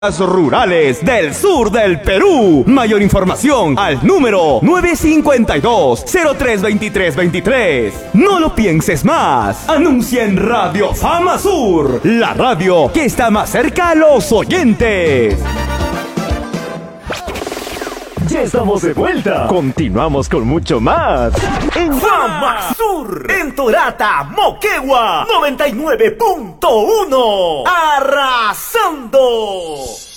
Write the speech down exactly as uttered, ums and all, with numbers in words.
Rurales del sur del Perú. Mayor información al número nueve cinco dos, cero tres dos tres dos tres. No lo pienses más. Anuncia en Radio Fama Sur, la radio que está más cerca a los oyentes. Ya estamos de vuelta. Continuamos con mucho más en Fama Sur, en Torata, Moquegua, noventa y nueve punto uno. Arrasando.